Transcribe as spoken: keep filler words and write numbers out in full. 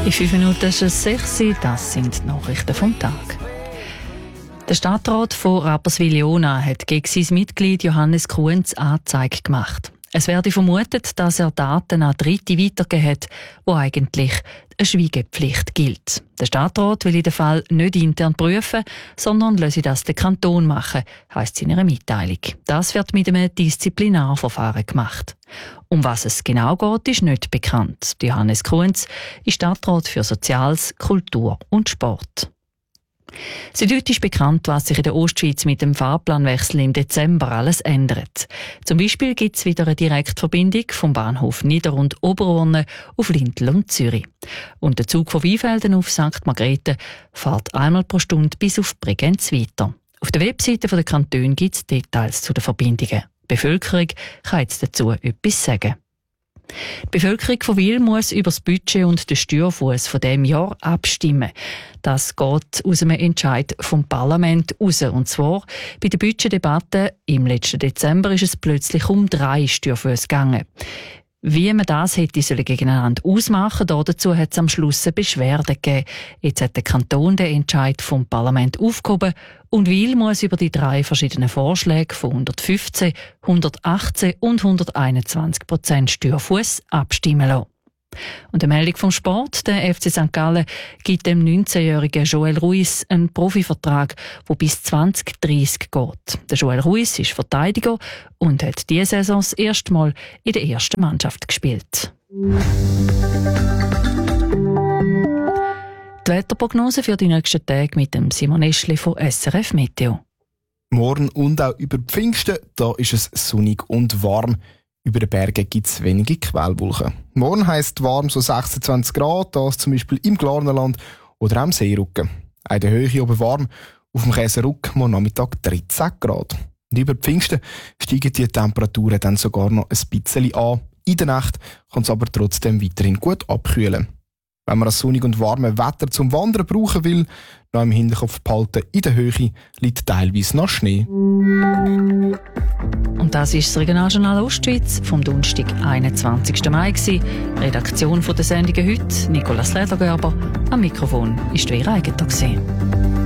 In fünf Minuten ist es sechs Uhr, das sind die Nachrichten vom Tag. Der Stadtrat von Rapperswil-Jona hat gegen sein Mitglied Johannes Kuhns Anzeige gemacht. Es werde vermutet, dass er Daten an Dritte weitergegeben hat, wo eigentlich eine Schweigepflicht gilt. Der Stadtrat will in dem Fall nicht intern prüfen, sondern lasse das den Kanton machen, heisst es in einer Mitteilung. Das wird mit einem Disziplinarverfahren gemacht. Um was es genau geht, ist nicht bekannt. Johannes Kuhns ist Stadtrat für Soziales, Kultur und Sport. Seitdem ist bekannt, was sich in der Ostschweiz mit dem Fahrplanwechsel im Dezember alles ändert. Zum Beispiel gibt es wieder eine Direktverbindung vom Bahnhof Nieder- und Oberurne auf Lintel und Zürich. Und der Zug von Weinfelden auf Sankt Margrethe fährt einmal pro Stunde bis auf Bregenz weiter. Auf der Webseite der Kantone gibt es Details zu den Verbindungen. Die Bevölkerung kann jetzt dazu etwas sagen. Die Bevölkerung von Wil muss über das Budget und den Steuerfuss von diesem Jahr abstimmen. Das geht aus einem Entscheid vom Parlament raus. Und zwar bei der Budgetdebatte im letzten Dezember ist es plötzlich um drei Steuerfüsse gegangen. Wie man das hätte sollen gegeneinander ausmachen, dazu hat es am Schluss eine Beschwerde gegeben. Jetzt hat der Kanton den Entscheid vom Parlament aufgehoben und Wil muss über die drei verschiedenen Vorschläge von hundertfünfzehn, hundertachtzehn und hunderteinundzwanzig Prozent Steuerfuss abstimmen lassen. Und eine Meldung vom Sport. Der F C Sankt Gallen gibt dem neunzehnjährigen Joel Ruiz einen Profivertrag, der bis zwanzig dreißig geht. Der Joel Ruiz ist Verteidiger und hat diese Saison das erste Mal in der ersten Mannschaft gespielt. Die Wetterprognose für die nächsten Tage mit dem Simon Eschli von S R F Meteo. Morgen und auch über Pfingsten, da ist es sonnig und warm. Über den Bergen gibt es wenige Quellwolken. Morgen heisst warm so sechsundzwanzig Grad, das zum Beispiel im Glarnerland oder am Seerücken. In der Höhe oben warm, auf dem Käserück morgen Nachmittag dreizehn Grad. Und über Pfingsten steigen die Temperaturen dann sogar noch ein bisschen an. In der Nacht kann es aber trotzdem weiterhin gut abkühlen. Wenn man das sonnige und warme Wetter zum Wandern brauchen will, noch im Hinterkopf behalten, in der Höhe liegt teilweise noch Schnee. Und das ist das Regionaljournal Ostschweiz vom Donnerstag, einundzwanzigsten Mai. Redaktion der Sendungen heute Nicolas Ledergerber. Am Mikrofon ist Vera Eigentor.